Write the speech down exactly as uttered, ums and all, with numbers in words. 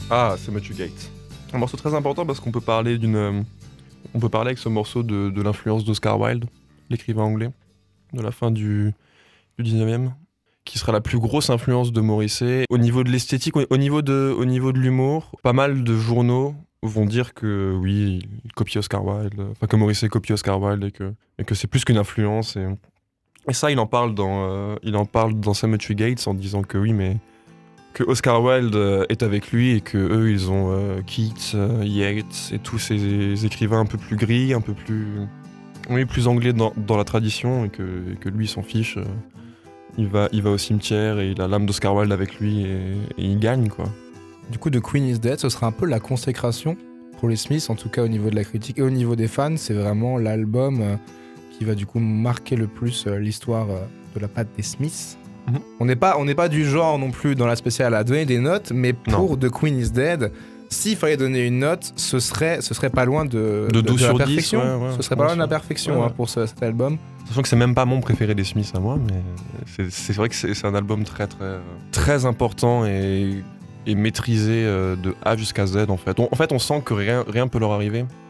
Ah, Cemetery Gates. Un morceau très important parce qu'on peut parler d'une, euh, on peut parler avec ce morceau de, de l'influence d'Oscar Wilde, l'écrivain anglais de la fin du, du dix-neuvième, qui sera la plus grosse influence de Morrissey au niveau de l'esthétique, au, au niveau de, au niveau de l'humour. Pas mal de journaux vont dire que oui, il copie Oscar Wilde, enfin que Morrissey copie Oscar Wilde et que, et que c'est plus qu'une influence. Et, et ça, il en parle dans, euh, il en parle dans Cemetery Gates en disant que oui, mais que Oscar Wilde euh, est avec lui et que eux, ils ont euh, Keats, euh, Yeats et tous ces écrivains un peu plus gris, un peu plus, oui, plus anglais dans, dans la tradition et que, et que lui, il s'en fiche. Euh, il va, il va au cimetière et il a l'âme d'Oscar Wilde avec lui et, et il gagne, quoi. Du coup, The Queen is Dead, ce sera un peu la consécration pour les Smiths, en tout cas au niveau de la critique et au niveau des fans. C'est vraiment l'album euh, qui va du coup marquer le plus euh, l'histoire euh, de la patte des Smiths. Mm-hmm. On n'est pas, on n'est pas du genre non plus dans la spéciale à donner des notes, mais pour non. The Queen is Dead, s'il fallait donner une note, ce serait, ce serait pas loin de, de, de, de la sur perfection. dix, ouais, ouais, ce serait pas loin de la perfection ouais, ouais. Hein, pour ce, cet album. Sachant que c'est même pas mon préféré des Smiths à moi, mais c'est, c'est vrai que c'est, c'est un album très très très important et, et maîtrisé euh, de A jusqu'à Z en fait. On, en fait, on sent que rien rien peut leur arriver.